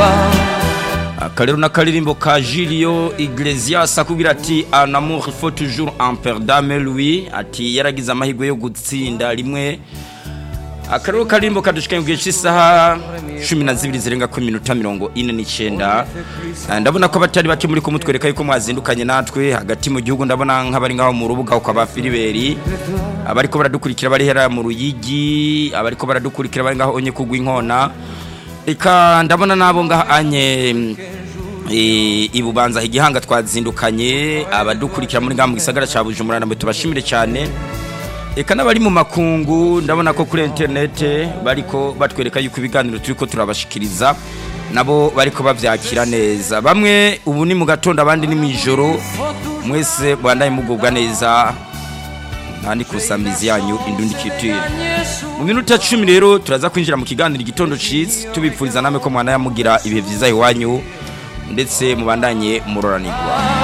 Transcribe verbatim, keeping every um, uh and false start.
Akalero na karirimbo ka Julio Iglesias akubwira ati un amour il faut toujours en perdre mais lui ati yaragize amahirwe yo gutsinda rimwe. Akarero karirimbo kadushikanye kugiye cy'isaha cumi na zibiri zirenga ku minota mirongo ine n'icenda. Ndabona ko abatari bake muri ko mutwereka yuko mwazindukanye natwe hagati mu gihugu, ndabona nk'abari ngaho mu rubuga ukaba Filiberi, abariko baradukurikira bari hera mu Ruyigi, abariko baradukurikira bari ngaho onye kugwa inkona. Eka ndabona nabo ngaha anye e ibubanza igihanga twazindukanye, abadukurikira muri ngaho mu gisagara ca Bujumbura namwe tubashimire cyane. Eka nabari mu makungu ndabona ko kuri internet bariko batwereka yuko ibiganiro turiko turabashikiriza nabo bariko bavyakira neza. Bamwe ubu ni mu gatondo abandi ni mwijoro, mwese bandaye mugubwa neza nandi kusamizi yanyu Indundi Culture. Mu minota cumi rero turaza kwinjira mu kiganiro igitondo cizi, tubipfuriza namwe ko mwana yamugira ibihe vyiza iwanyu ndetse mubandanye muroranirwa.